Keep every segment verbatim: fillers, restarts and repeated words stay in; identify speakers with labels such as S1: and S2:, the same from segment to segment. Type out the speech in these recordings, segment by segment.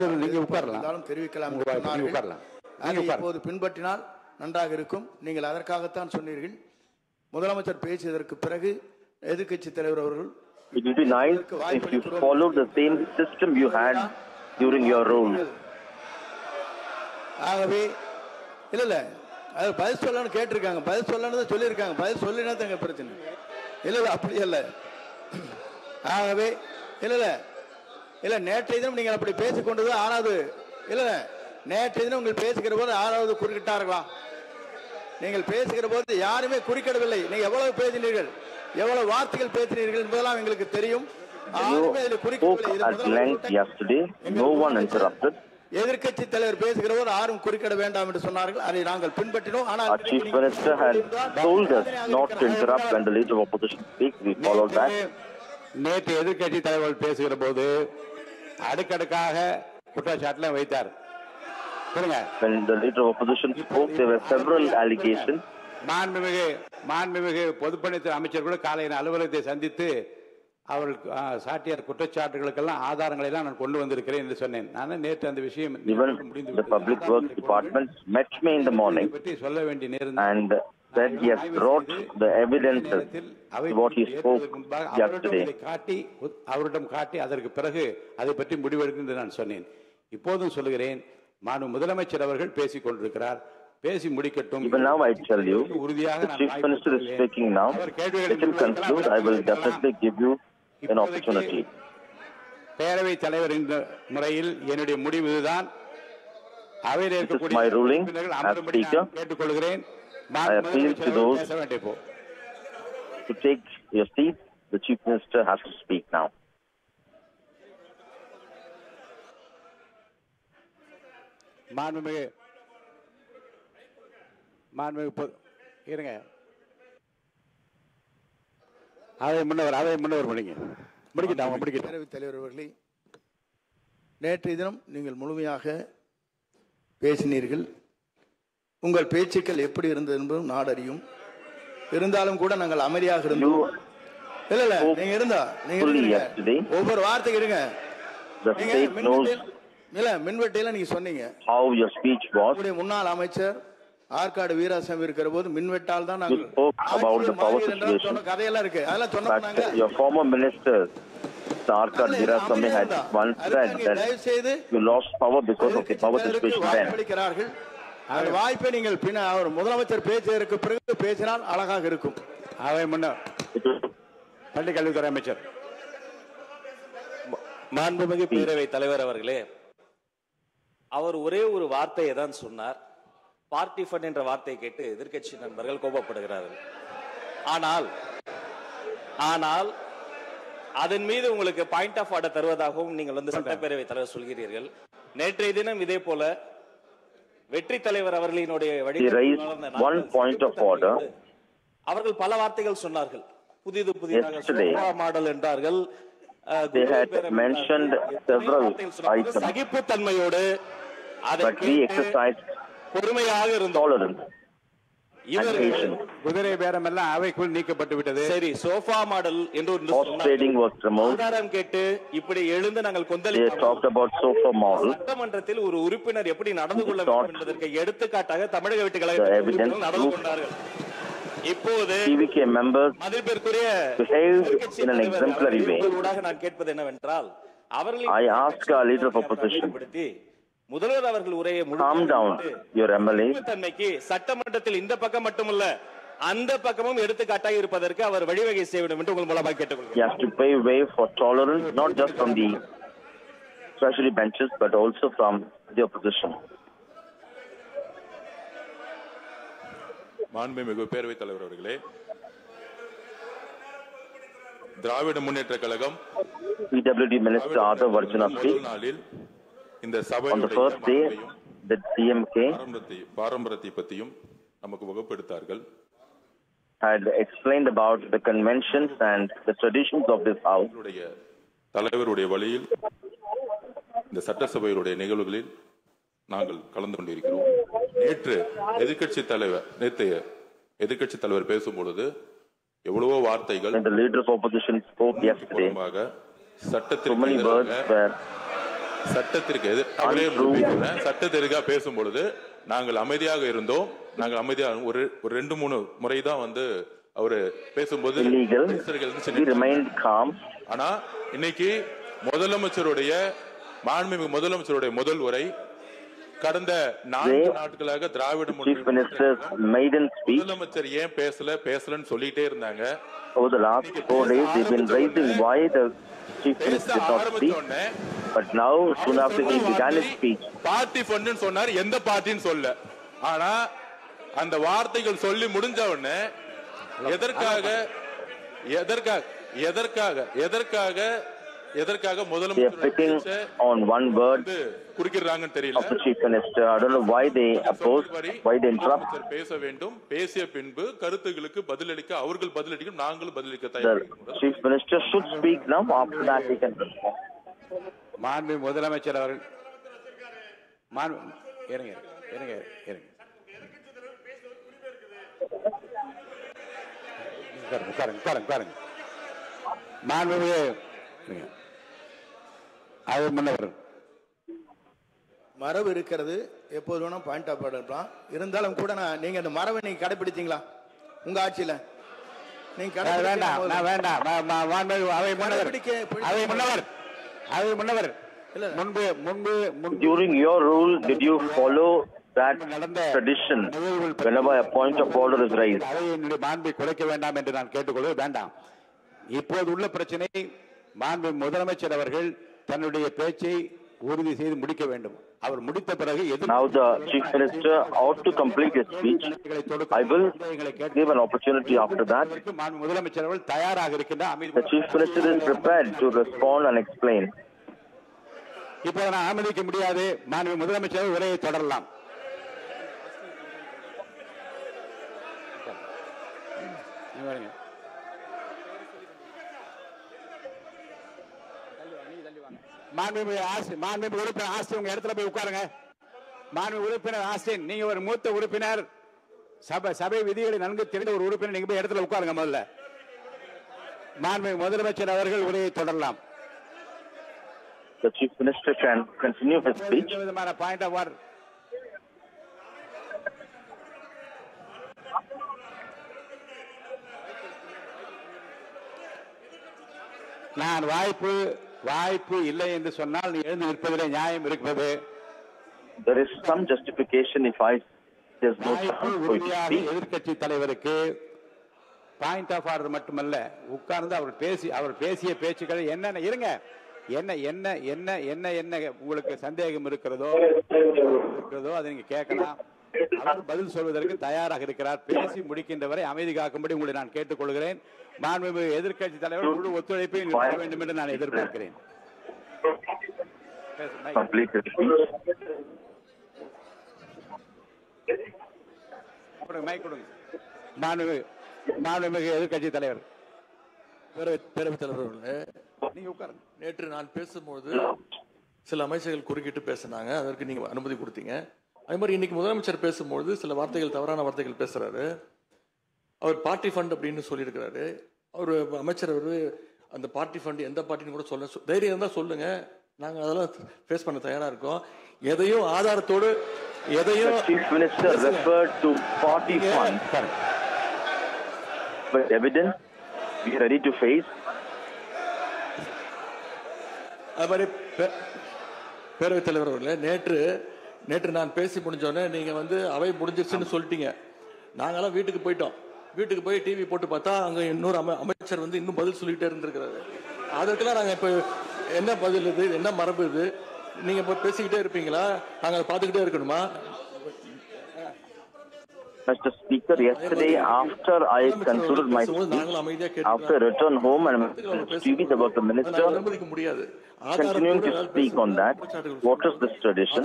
S1: நீங்க உட்காரலாம்,
S2: தெரிவிக்கலாம். இப்போது பின்பற்றினால் நன்றாக இருக்கும். நீங்கள் அதற்காகத்தான் சொன்னீர்கள். முதலமைச்சர் பேசியதற்கு பிறகு எதிர்க்கட்சி தலைவர் அவர்கள்
S3: It would be nice if you follow the same system you had during your role.
S2: ஆகவே இல்ல இல்ல அது பதில் சொல்லணும்னு கேட்டிருக்காங்க, பதில் சொல்லணும்னு சொல்லியிருக்காங்க, பதில் சொல்லினா தாங்க பிரச்சனை. இல்ல இல்ல அப்படி இல்ல. ஆகவே இல்ல இல்ல இல்ல நேற்றைய தினம் நீங்கள் அப்படி பேசிக்கொண்டது ஆறாவது இல்ல நேற்றைய தினம் உங்கள் பேசுகிற போது ஆறாவது குறுக்கிட்டார்களா? நீங்கள் பேசுகிற போது யாருமே குறுக்கிடவில்லை. நீங்க எவ்வளவு பேசினீர்கள், எவ்வளவு வார்த்தைகள் பேசினீர்கள் என்பதெல்லாம் எங்களுக்கு தெரியும். எதிர்க்கட்சி தலைவர் பேசுகிற போது யாரும் குறுக்கிட வேண்டாம் என்று சொன்னார்கள். அதை நாங்கள் பின்பற்றினோம். ஆனால்
S3: Chief Minister had told us not to interrupt when the leader of opposition speaks. We followed that.
S1: நேற்று எதிர்க்கட்சி தலைவர் பேசுகிற போது அடுக்கடுக்காக குற்றச்சாட்டுல வைத்தார்.
S3: When the leader of opposition spoke, there were several allegations.
S1: மாண்புமிகு மாண்புமிகு பொதுப்பணித்துறை அமைச்சர் கூட காலையில் அலுவலகத்தை சந்தித்து அவர்கள் சாட்டிய குற்றச்சாட்டுகளுக்கெல்லாம் ஆதாரங்களை எல்லாம் நான் கொண்டு வந்திருக்கிறேன் என்று சொன்னேன். நான் நேற்று அந்த விஷயம்
S3: the public works department met me in the morning
S1: சொல்ல வேண்டிய நேரம்
S3: and said he has brought the evidences to what he spoke yesterday.
S1: காட்டி அவரிடம் காட்டி அதற்கு பிறகு அதை பற்றி முடிவெடுக்கும் என்று நான் சொன்னேன். இப்போதும் சொல்லுகிறேன், மாண்பு முதலமைச்சர் அவர்கள் பேசிக் கொண்டிருக்கிறார், பேசி முடிக்கட்டும்.
S3: Even now I tell you, the Chief Minister is speaking now. Let him conclude. I will definitely give you an opportunity.
S1: பேரவை தலைவர் என்ற முறையில் என்னுடைய முடிவு இதுதான். அவையில் இருக்கக்கூடிய
S3: my ruling as speaker.
S1: கேட்டுக்கொள்கிறேன்.
S3: I appeal to those to take your seat. The Chief Minister has to speak now.
S1: மாண்புமிகு மாண்புமிகு இருங்க, அதை முன்னவர் அதை முன்னவர் முடிங்க முடிக்கிட்டாங்க முடிக்கிட்டு.
S2: பேரவைத் தலைவர் அவர்களே, நேற்றைய தினம் நீங்கள் முழுமையாக பேசினீர்கள். உங்கள் பேச்சுக்கள் எப்படி இருந்தது என்பதும் நாடறியும். இருந்தாலும் கூட நாங்கள் அமைதியாக இருந்தோம். இல்ல இல்ல நீங்க இருந்தா நீங்க ஒவ்வொரு வார்த்தைக்கு இருங்க. இல்ல மின்வெட்டியில நீங்க சொன்னீங்க
S3: how your speech was.
S2: முன்னாள் அமைச்சர் ஆற்காடு வீராசாமி இருக்கிற போது மின்வெட்டால் தான் நாங்கள்
S3: about the power situation.
S2: கதையெல்லாம் இருக்கு, அதெல்லாம் சொன்னாங்க.
S3: Your former minister Arcad Veerasamy had once said that you lost power because of the power situation then.
S2: அந்த வாய்ப்பை நீங்கள் பின்ன அவர் முதலமைச்சர் பேசுவதற்கு பிறகு பேசினால் அழகாக இருக்கும்.
S1: அவை முன்னர் பள்ளி கல்வித்துறை அமைச்சர்
S4: மாண்புமிகு பேரவை தலைவர் அவர்களே, அவர் ஒரே ஒரு வார்த்தையை தான் சொன்னார். பார்ட்டி ஃபண்ட் என்ற வார்த்தையை கேட்டு எதிர்க்கட்சி நண்பர்கள் கோபப்படுகிறார்கள். ஆனால் ஆனால் அதன் மீது உங்களுக்கு பாயிண்ட் ஆஃப் ஆர்டர் தருவதாகவும் நீங்கள் வந்து சட்டப்பேரவை தலைவர் சொல்கிறீர்கள். நேற்றைய தினம் இதே போல வெற்றி தலைவர் அவர்களினுடைய அவர்கள் பல வார்த்தைகள் சொன்னார்கள். புதிது புதிதாக மாடல் என்றார்கள்.
S3: They had mentioned several items,
S4: சகிப்புத்தன்மையோடு
S3: but we exercised
S4: பொறுமையாக இருந்தோம்.
S1: குதிரை பேரம் எல்லாம் அவைக்குள் நீக்கப்பட்டு விட்டது.
S4: சரி, சோஃபா மாடல் என்று ஆதாரம் கேட்டு இப்படி எழுந்து நாங்கள் சட்டமன்றத்தில் ஒரு உறுப்பினர் எப்படி நடந்து கொள்ள வேண்டும் என்பதற்கு எடுத்துக்காட்டாக தமிழக வெற்றி கழகம் நடந்து கொண்டார்கள். இப்போது மதிப்பிற்குரிய நான் கேட்பது என்னவென்றால், அவர்களை முதல்வர் அவர்கள் உரையை தன்மைக்கு சட்டமன்றத்தில் இந்த பக்கம் மட்டுமல்ல அந்த பக்கமும் எடுத்துக்காட்டாக இருப்பதற்கு அவர் வழிவகை செய்ய வேண்டும் என்று உங்கள் மூலமாக கேட்டுக்கொள்கிறேன்.
S3: He has to pave way for tolerance, not just from the treasury benches but also from the opposition.
S5: மாண்புமிகு பேரவைத் தலைவர் அவர்களே, Dravida Munnetra Kazhagam
S3: P W D Minister Arthur Varjanathi
S5: இந்த
S3: on the first day the D M K
S5: பாரம்பரியத்தை பற்றியும் நமக்கு வகுப்படுத்தார்கள்.
S3: had explained about the conventions and the traditions of this house.
S5: தலைவருடைய வழியில் இந்த சட்டசபையுடைய நிகழ்வுகளில் நாங்கள் கலந்து கொண்டிருக்கிறோம். நேற்று எதிர்க்கட்சி தலைவர் நேற்றைய எதிர்க்கட்சி தலைவர் பேசும் பொழுது எவ்வளவோ வார்த்தைகள்
S3: the leader of opposition spoke yesterday.
S5: சட்டத்தில் சட்டத்திற்கு எதிர் அவரே பேசுகிறேன். சட்டத்திற்காக பேசும் பொழுது நாங்கள் அமைதியாக இருந்தோம். நாங்கள் அமைதியாக ஒரு ஒரு ரெண்டு மூணு முறை தான் வந்து அவரு பேசும்போது ஆனா இன்னைக்கு முதலமைச்சருடைய மாண்புமிகு முதலமைச்சருடைய முதல் உரை கடந்த நான்கு நாட்களாக திராவிட முதலமைச்சர் ஏன் பேசல பேசலன்னு சொல்லிட்டே இருந்தாங்க. பார்ட்டி ஃபண்ட் சொன்னார், எந்த பார்ட்டின்னு சொல்ல. ஆனா அந்த வார்த்தைகள் சொல்லி முடிஞ்ச உடனே எதற்காக எதற்காக எதற்காக எதற்காக எதற்காக முதலமைச்சர்
S3: on one word
S5: குறுக்கிடுறாங்கன்னு தெரியல.
S3: of the chief minister. I don't know why they oppose, why they interrupt.
S5: பேச வேண்டும், பேசிய பின்பு கருத்துகளுக்கு பதிலளிக்க அவர்கள் பதிலளிக்கும், நாங்களும் பதிலளிக்க தயார்.
S3: The chief minister should speak now. After that he can respond.
S1: மாண்பு முதலமைச்சர் அவர்கள் மாண்பு இருங்க இருங்க இருங்க உட்காருங்க உட்காருங்க உட்காருங்க மாண்புமிகு அவர் முன்னவர்
S2: மரபு இருக்கிறது, எப்போது வேணா பாயிண்ட் ஆஃப் ஆர்டர் இருக்கலாம். இருந்தாலும் கூட நான் நீங்க அந்த மரபை நீங்க கடைபிடித்தீங்களா உங்க ஆட்சியில? நீங்க
S1: வேண்டாம் நான் வேண்டாம் அவை முன்னவர் அவை முன்னவர் அவை முன்னவர் முன்பு முன்பு
S3: During your rule, did you follow that tradition whenever a point of order is raised?
S1: அவையினுடைய மாண்பை குறைக்க வேண்டாம் என்று நான் கேட்டுக்கொள்வது வேண்டாம். இப்போது உள்ள பிரச்சனை மாண்பு முதலமைச்சர் அவர்கள் தன்னுடைய பேச்சை உறுதி செய்து முடிக்க வேண்டும். அவர் முடித்த பிறகு
S3: Now the chief minister ought to complete his speech. I will give an opportunity after that.
S1: மாண்பு முதலமைச்சர் அவர்கள் தயாராக இருக்கின்றார்.
S3: The chief minister is prepared to respond and explain.
S1: இப்போது நான் அனுமதிக்க முடியாது. மாண்பு முதலமைச்சர் உரையை தொடரலாம். மாண்புமிகு ஆஸ்டின் மாண்புமிகு உறுப்பினர் ஆஸ்டின் உங்க இடத்துல போய் உட்காருங்க. மாண்புமிகு உறுப்பினர் ஆஸ்டின், நீங்க ஒரு மூத்த உறுப்பினர், சபை சபை விதிகளை நன்கு தெரிந்த ஒரு உறுப்பினர், நீங்க போய் இடத்துல உட்காருங்க. முதல்ல மாண்புமிகு முதலமைச்சர் அவர்கள் உரையை தொடரலாம்.
S3: The chief minister can continue his speech.
S1: Point of order. நான் வாய்ப்பு வாய்ப்பு இல்லை என்று சொன்னால் நீ எழுந்து நிற்பதிலே நியாயம் இருக்கிறது.
S3: There is some justification if I there's no chance for you to speak.
S1: எதிர்க்கட்சி தலைவருக்கு பாயிண்ட் ஆஃப் ஆர்டர் மட்டுமல்ல, உட்கார்ந்து அவர் பேசி அவர் பேசிய பேச்சுக்களை என்னென்ன இருங்க என்ன என்ன என்ன என்ன என்ன உங்களுக்கு சந்தேகம் இருக்கிறதோ இருக்கிறதோ அதை நீங்க கேட்கலாம். அவர் பதில் சொல்வதற்கு தயாராக இருக்கிறார். பேசி முடிக்கின்ற வரை அமைதி காக்கும்படி உங்களை நான் கேட்டுக்கொள்கிறேன். மாண்புமிகு எதிர்க்கட்சி தலைவர் முழு ஒத்துழைப்பை நிறுத்த வேண்டும் என்று நான் எதிர்பார்க்கிறேன். மாண்புமிகு எதிர்க்கட்சி தலைவர்
S6: பேரவைத் தலைவர்,
S1: நீங்க உட்காருங்க.
S6: நேற்று நான் பேசும்போது சில அமைச்சர்கள் குறுக்கிட்டு பேசினாங்க, அதற்கு நீங்க அனுமதி கொடுத்தீங்க. அதே மாதிரி இன்னைக்கு முதலமைச்சர் பேசும்போது சில வார்த்தைகள், தவறான வார்த்தைகள் பேசுறாரு. அவர் பார்ட்டி ஃபண்ட் அப்படின்னு சொல்லியிருக்கிறாரு. அவர் அமைச்சர் அவர் அந்த பார்ட்டி ஃபண்ட் எந்த பார்ட்டின்னு கூட சொல்ல தைரியம் இருந்தால் சொல்லுங்க, நாங்கள் அதெல்லாம் ஃபேஸ் பண்ண தயாரா இருக்கோம். எதையும் ஆதாரத்தோடு எதையும்
S3: Chief Minister referred to party fund, but evidence we are ready to face.
S6: அது மாதிரி பேரவைத் தலைவர் அவர்களே, நேற்று நேற்று நான் பேசி முடிஞ்சோடனே நீங்கள் வந்து அவை முடிஞ்சிருச்சுன்னு சொல்லிட்டீங்க. நாங்களாம் வீட்டுக்கு போயிட்டோம். வீட்டுக்கு போய் டிவி போட்டு பார்த்தா அங்கே இன்னொரு அமை அமைச்சர் வந்து இன்னும் பதில் சொல்லிகிட்டே இருந்திருக்கிறாரு. அதற்கெல்லாம் நாங்கள் இப்போ என்ன பதில் இது, என்ன மரபு இது? நீங்கள் இப்போ பேசிக்கிட்டே இருப்பீங்களா, நாங்கள் அதை பார்த்துக்கிட்டே இருக்கணுமா?
S3: Mister Speaker, yesterday after I concluded my speech, after return home and T Vs about the minister continuing to speak on that, what is this tradition?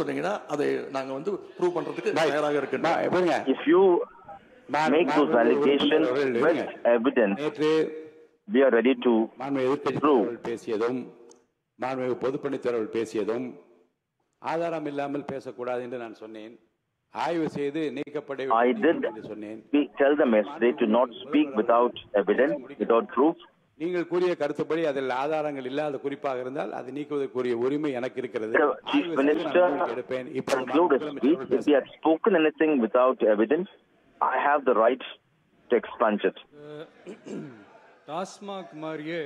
S3: If you make those allegations with evidence, we are ready to prove.
S1: பேசியதும் மாண்புமிகு பொதுப்பணித்துறை பேசியதும் ஆதாரம் இல்லாமல் பேசக்கூடாது என்று நான் சொன்னேன். ஆய்வு செய்து நீக்கப்பட
S3: I did tell them yesterday to not speak without evidence, without proof.
S1: நீங்கள் கூறிய கருத்துப்படி அதில் ஆதாரங்கள் இல்லாத குறிப்பாக இருந்தால் அது நீக்குவதற்குரிய உரிமை எனக்கு இருக்கிறது.
S3: Chief Minister conclude his speech. If he had spoken anything without evidence, I have the right to expunge it.
S7: TASMAC மாதிரியே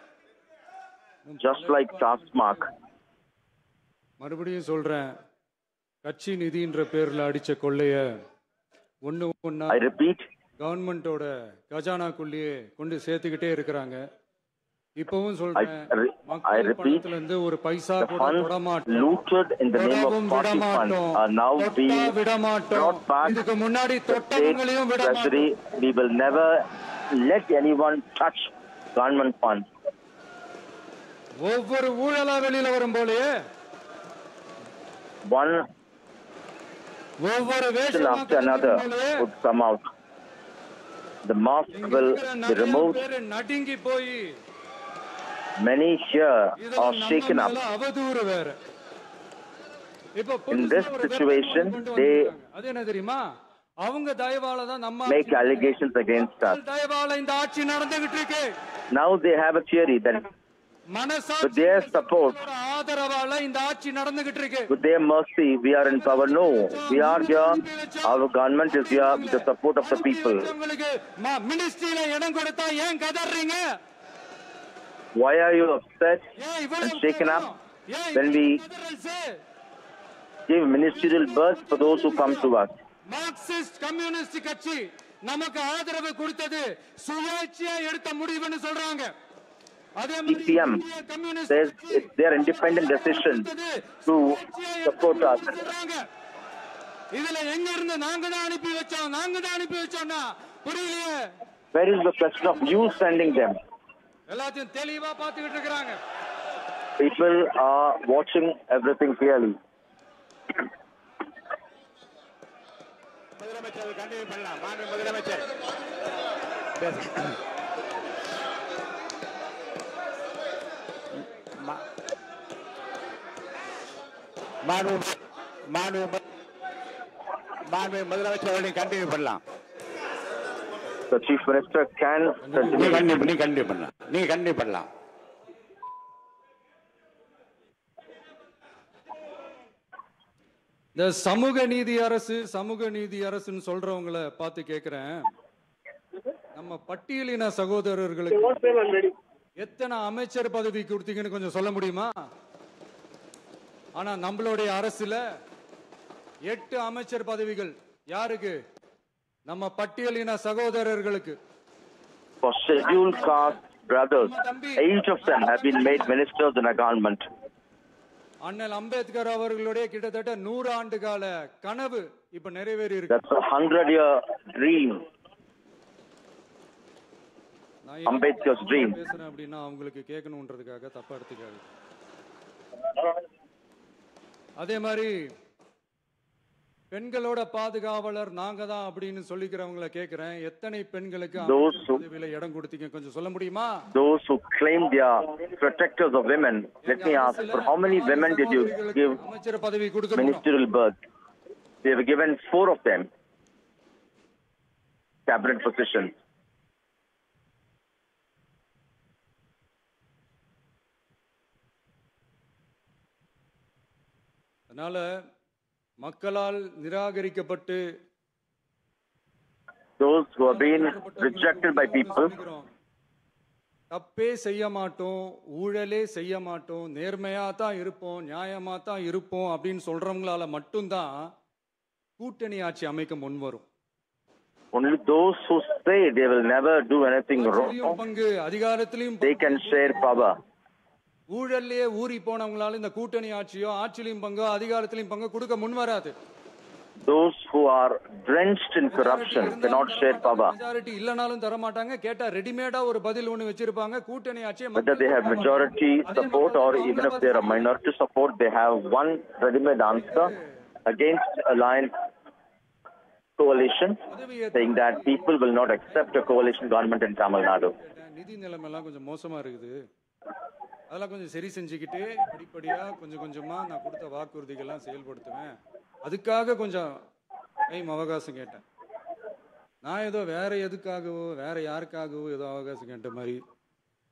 S3: Just like Taskmark.
S7: மறுபடியும் சொல்றேன், கட்சி நிதின்ற பேர்ல அடிச்ச கொள்ளைய ஒண்ணு ஒண்ணா
S3: I repeat,
S7: கவர்மெண்டோட கஜானாக்குள்ளேயே கொண்டு சேர்த்துக்கிட்டே இருக்கிறாங்க. இப்பவும்
S3: I,
S7: சொல்றேன்,
S3: re- I
S7: மக்கள்
S3: repeat,
S7: பணத்துல இருந்து ஒரு பைசா
S3: the
S7: கூட
S3: funds
S7: தொட மாட்டோம்,
S3: looted in the name of
S7: தொடவும்
S3: party
S7: விட
S3: funds
S7: மாட்டோம்,
S3: are now
S7: தொட்டா
S3: being
S7: விட மாட்டோம்,
S3: brought back
S7: இதுக்கு முன்னாடி
S3: to the state
S7: தொட்டவங்களையும் விட
S3: treasury.
S7: மாட்டோம்.
S3: We will never let anyone touch government funds.
S7: ஒவ்வொரு ஊழலா வெளியில வரும் போலயே
S3: One
S7: ஒவ்வொரு
S3: action
S7: வேஷமா
S3: after another
S7: போலயே
S3: would come out. The mask
S7: இங்க
S3: will
S7: இருக்கிற
S3: be
S7: நிறைய
S3: removed.
S7: பேரு நடுங்கி போய்
S3: Many here
S7: இதுல
S3: are
S7: நம்ம
S3: shaken up.
S7: மேல அவதூறு வேற. இப்ப
S3: In
S7: புதுசா
S3: this
S7: ஒரு
S3: situation,
S7: வெப்பனை கொண்டு
S3: they
S7: வந்திருக்காங்க. அது என்ன தெரியுமா? அவங்க தயவால தான் நம்ம
S3: make
S7: ஆட்சி
S3: allegations against us.
S7: மக்கள் தயவால இந்த ஆட்சி நடந்துகிட்டு இருக்கு.
S3: Now they have a theory that with
S7: மனசாட்சி
S3: their support,
S7: ஆதரவால இந்த ஆட்சி நடந்துகிட்டு இருக்கு.
S3: with their mercy, we are in power. No, we are here. Our government is here with the support of the people.
S7: உங்களுக்கு மினிஸ்ட்ரியில இடம் கொடுத்தா ஏன் கதறீங்க?
S3: Why are you upset
S7: ஏன்
S3: and
S7: இவ்வளவு
S3: shaken up
S7: ஏன்
S3: when we give ministerial birth for those who come to us?
S7: Marxist communist கட்சி நமக்கு ஆதரவு கொடுத்தது சுயேட்சையா எடுத்த முடிவுன்னு சொல்றாங்க. அதே
S3: C P M says it's their independent decision to support us.
S7: இதுல எங்க இருந்து நாங்க தான் அனுப்பி வச்சோம் நாங்க தான் அனுப்பி வச்சோம்னா புரியலையே.
S3: Where is the question of you sending them?
S7: எல்லாத்தையும் தெளிவா பாத்துக்கிட்டு இருக்காங்க.
S3: People are watching everything clearly.
S1: முதலமைச்சர் கண்டினியூ பண்ணலாம். மாண்பு முதலமைச்சர் பேசுங்க. மா- மாண்பு மாண்பு மாண்பு முதலமைச்சர் அவர்கள் கண்டினியூ பண்ணலாம்.
S3: The Chief Minister can
S1: நீங்க
S3: continue.
S1: கண்டினியூ நீங்க கண்டினியூ பண்ணலாம். நீங்க கண்டினியூ பண்ணலாம்.
S7: இந்த சமூக நீதி அரசு சமூக நீதி அரசுன்னு சொல்றவங்களை பார்த்து கேக்குறேன், நம்ம பட்டியலின சகோதரர்களுக்கு எத்தனை அமைச்சர் பதவி கொடுத்தீங்கன்னு கொஞ்சம் சொல்ல முடியுமா? ஆனா நம்மளுடைய அரசுல எட்டு அமைச்சர் பதவிகள் யாருக்கு? நம்ம பட்டியலின சகோதரர்களுக்கு.
S3: For scheduled caste brothers, eight of them have been made ministers in a government.
S7: அண்ணல் அம்பேத்கர் அவர்களுடைய கிட்டத்தட்ட நூறு ஆண்டு கால கனவு இப்ப நிறைவேறி இருக்கு.
S3: That's a hundred-year dream.
S7: நான்
S3: Ambedkar's dream.
S7: பேசுறேன் அப்படின்னா அவங்களுக்கு கேட்கணுன்றதுக்காக தப்பா எடுத்துக்காது. அதே மாதிரி பெண்களோட பாதுகாவலர் நாங்க தான் அப்படின்னு சொல்லிக்கிறவங்களை கேட்கிறேன், எத்தனை பெண்களுக்கு
S3: Those who-
S7: பதவியில இடம் கொடுத்தீங்க கொஞ்சம் சொல்ல முடியுமா?
S3: Those who claim they are protectors of women, let me ask, for how many women did you give
S7: அமைச்சர் பதவி கொடுக்கணும்?
S3: ministerial birth? They have given four of them cabinet positions.
S7: அதனால மக்களால் நிராகரிக்கப்பட்டு
S3: Those who have been rejected by people,
S7: தப்பே செய்ய மாட்டோம், ஊழலே செய்ய மாட்டோம், நேர்மையா தான் இருப்போம், நியாயமா தான் இருப்போம் அப்படின்னு சொல்றவங்களால மட்டும்தான் கூட்டணி ஆட்சி அமைக்க முன் வரும்.
S3: only those who say they will never do anything
S7: ஆட்சியிலும்
S3: wrong,
S7: பங்கு அதிகாரத்திலையும்
S3: they can share power.
S7: ஊழல்லையே ஊறி போனவங்களால இந்த கூட்டணி ஆட்சியோ ஆட்சியிலையும் பங்கோ அதிகாரத்திலையும் பங்கோ கொடுக்க முன் வராது.
S3: Those who are drenched in corruption cannot share power.
S7: Majority இல்லனாலும் தர மாட்டாங்க. கேட்டா ரெடிமேடா ஒரு பதில் ஒண்ணு வச்சிருப்பாங்க. கூட்டணி ஆட்சியை
S3: Whether they have majority support or even if they are a minority support, they have one ready-made answer against alliance coalition, saying that people will not accept a coalition government in Tamil Nadu.
S7: நிதி நிலைமை எல்லாம் கொஞ்சம் மோசமா இருக்குது. அதெல்லாம் கொஞ்சம் சரி செஞ்சுக்கிட்டு படிப்படியா கொஞ்சம் கொஞ்சமா நான் கொடுத்த வாக்குறுதிகள்லாம் செயல்படுத்துவேன். அதுக்காக கொஞ்சம் டைம் அவகாசம் கேட்டேன். நான் ஏதோ வேற எதுக்காகவோ வேற யாருக்காகவோ ஏதோ அவகாசம் கேட்ட மாதிரி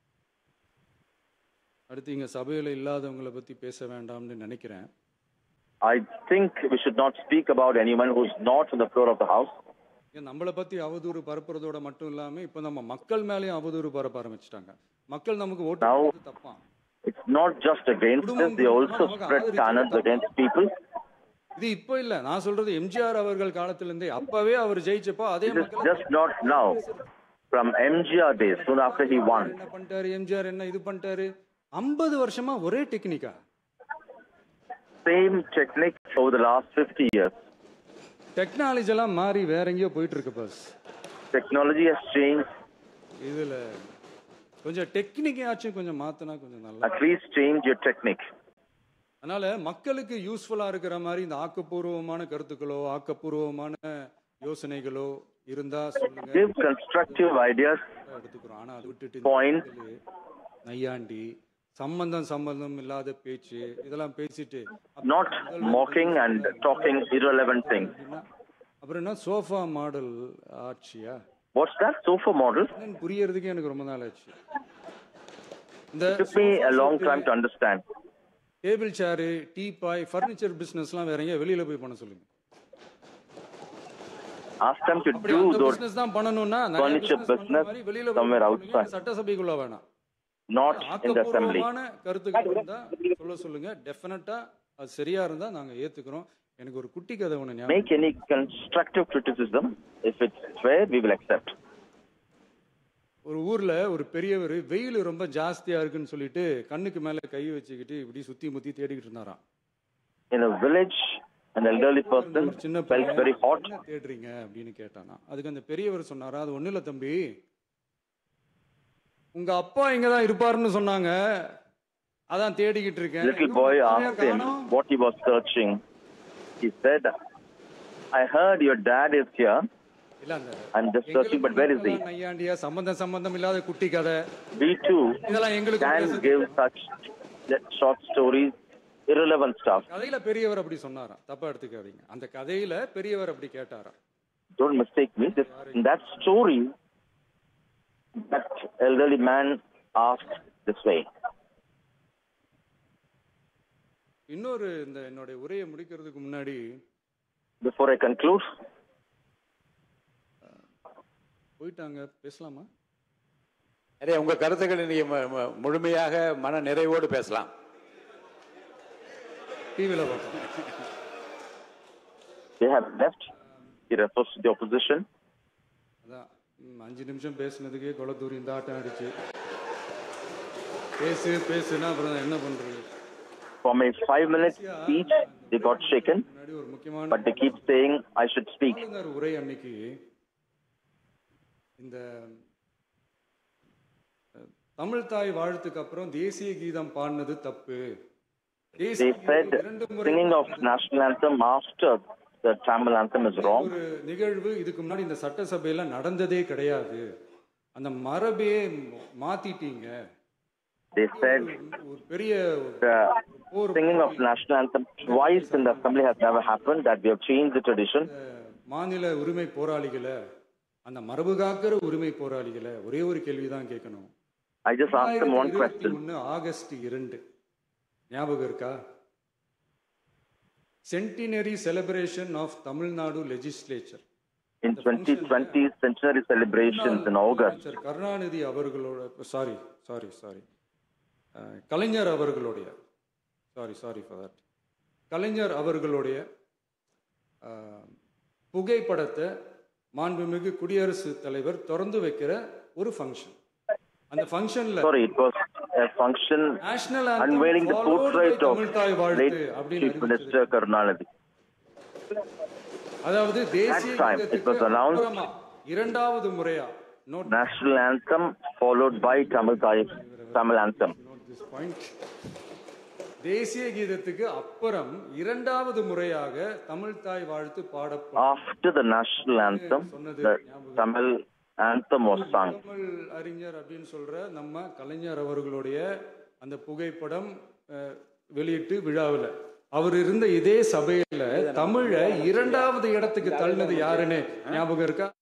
S7: அடுத்து இங்க சபையில இல்லாதவங்களை பத்தி பேச வேண்டாம்னு நினைக்கிறேன்.
S3: I think we should not speak about anyone who is not on the floor of the house.
S7: நம்மளை பத்தி அவதூறு பரப்புறதோட மட்டும் இல்லாம இப்ப நம்ம மக்கள் மேலயும் அவதூறு பரப்ப ஆரம்பிச்சிட்டாங்க. மக்கள் நமக்கு ஓட்டு போடுறது தப்பா.
S3: It's not just against us, they also spread canards against people.
S7: இது இப்போ இல்ல, நான் சொல்றது எம்ஜிஆர் அவர்கள் காலத்துல இருந்தே. அப்பவே அவர் ஜெயிச்சப்போ அதே மக்கள்
S3: just not now, from M G R days, soon after he won.
S7: என்ன பண்ணிட்டாரு எம்ஜிஆர், என்ன இது பண்ணிட்டாரு? ஐம்பது வருஷமா ஒரே டெக்னிக்கா?
S3: Same technique over the last fifty years.
S7: Technology எல்லாம் மாறி வேற எங்கேயோ போயிட்டு இருக்கு பாஸ்.
S3: Technology has changed.
S7: இதுல கொஞ்சம் டெக்னிக்காச்சும் கொஞ்சம் மாத்தினா கொஞ்சம் நல்லா.
S3: At least change your technique.
S7: அதனால மக்களுக்கு யூஸ்ஃபுல்லா இருக்கிற மாதிரி இந்த ஆக்கப்பூர்வமான கருத்துக்களோ ஆக்கப்பூர்வமான யோசனைகளோ இருந்தா சொல்லுங்க.
S3: Give constructive ideas.
S7: எடுத்துக்கிறோம். ஆனா அது விட்டுட்டு
S3: Point.
S7: நையாண்டி சம்பந்தம் சம்பந்தம் இல்லாத பேச்சு இதெல்லாம் பேசிட்டு
S3: Not mocking and talking irrelevant things.
S7: அப்புறம் என்ன சோஃபா மாடல் ஆட்சியா?
S3: What's that sofa model?
S7: புரியறதுக்கு எனக்கு ரொம்ப நாள் ஆச்சு. இந்த
S3: It took me a long time to understand.
S7: Table chair, tea boy, furniture பிசினஸ்லாம் வேற எங்க வெளியில போய் பண்ண சொல்லுங்க.
S3: Ask them to do those
S7: business தான் பண்ணனும்னா
S3: furniture business somewhere outside.
S7: சட்டசபைக்குள்ள வேணாம்.
S3: Not in the assembly.
S7: கருத்துக்கள் இருந்தா சொல்ல சொல்லுங்க. டெஃபினட்டா அது சரியா இருந்தா நாங்க ஏத்துக்கிறோம். எனக்கு ஒரு குட்டி கதை ஒண்ணு ஞாபகம்.
S3: Make any constructive criticism. If it's fair, we will accept.
S7: ஒரு ஊர்ல ஒரு பெரியவர் வெயில் ரொம்ப ஜாஸ்தியா இருக்குன்னு சொல்லிட்டு கண்ணுக்கு மேல கை வச்சுக்கிட்டு இப்படி சுத்தி முத்தி தேடிக்கிட்டு இருந்தாராம்.
S3: In a village, an elderly person felt very hot.
S7: என்ன தேடுறீங்க அப்படின்னு கேட்டானா. அதுக்கு அந்த பெரியவர் சொன்னாரா, அது ஒண்ணு இல்ல தம்பி, உங்க அப்பா இங்கதான் இருப்பாருன்னு சொன்னாங்க, அதான் தேடிக்கிட்டு இருக்கேன்.
S3: Little boy asked him what he was searching. He said, I heard your dad is here. I'm just searching, but where is he?
S7: நையாண்டியா சம்பந்தம் சம்பந்தம் இல்லாத குட்டி கதை.
S3: We too
S7: இதெல்லாம் எங்களுக்கு
S3: can give such short stories, irrelevant stuff.
S7: கதையில பெரியவர் அப்படி சொன்னாராம், தப்பா எடுத்துக்காதீங்க. அந்த கதையில பெரியவர் அப்படி கேட்டாராம்.
S3: Don't mistake me. This, in that story, that elderly man asked this way.
S7: இன்னொரு இந்த என்னோட உரையை முடிக்கிறதுக்கு முன்னாடி,
S3: before I conclude,
S7: போயிட்டாங்க, பேசலாமா?
S1: நிறைய உங்க கருத்துக்களை நீங்க முழுமையாக மன நிறைவோடு பேசலாம்.
S7: டிவில பார்க்கலாம்.
S3: They have left. He refers to the opposition.
S7: அதான் அஞ்சு நிமிஷம் பேசுனதுக்கே கொளத்தூரி இந்த ஆட்டம் அடிச்சு பேசு பேசுனா அப்புறம் என்ன பண்றது?
S3: For my five minute speech, they got shaken, but they keep saying I should speak.
S7: உரை அன்னைக்கு இந்த தமிழ் தாய் வாழ்த்துக்கு அப்புறம் தேசிய கீதம் பாடினது தப்பு.
S3: They said singing of national anthem after the Tamil anthem is wrong.
S7: ஒரு நிகழ்வு இதுக்கு முன்னாடி இந்த சட்டசபையில நடந்ததே கிடையாது. அந்த மரபே மாத்திட்டீங்க.
S3: They said the singing of national anthem twice in the assembly has never happened, that we have changed the tradition.
S7: மாநில உரிமை போராளிகளை, அந்த மரபு காக்கிற உரிமை போராளிகளை ஒரே ஒரு கேள்விதான் கேட்கணும்.
S3: I just asked them one question.
S7: August இரண்டு ஞாபகம் இருக்கா? Centenary celebration of Tamil Nadu legislature.
S3: In twenty twenty centenary celebrations in August.
S7: Karunanidhi அவர்களோட சாரி சாரி சாரி கலைஞர் அவர்களுடைய சாரி சாரி ஃபார் தட் கலைஞர் அவர்களுடைய புகைப்படத்தை மாண்புமிகு குடியரசுத் தலைவர் திறந்து வைக்கிற ஒரு ஃபங்க்ஷன். அந்த ஃபங்க்ஷன்ல
S3: sorry it was a function unveiling the portrait of late Chief Minister Karunanidhi.
S7: அதாவது தேசிய
S3: கீதத்துக்கு
S7: இரண்டாவது முறையா
S3: national anthem followed by Tamil Tamil anthem.
S7: தேசிய கீதத்துக்கு அப்புறம் இரண்டாவது முறையாக தமிழ் தாய் வாழ்த்து பாடப்படும்.
S3: After the national anthem, the Tamil anthem was sung.
S7: Tamil அறிஞர் அப்படின்னு சொல்ற நம்ம கலைஞர் அவர்களுடைய அந்த புகைப்படம் வெளியிட்டு விழாவில் அவர் இருந்த இதே சபையில தமிழை இரண்டாவது இடத்துக்கு தள்ளினது யாருன்னு ஞாபகம் இருக்கா?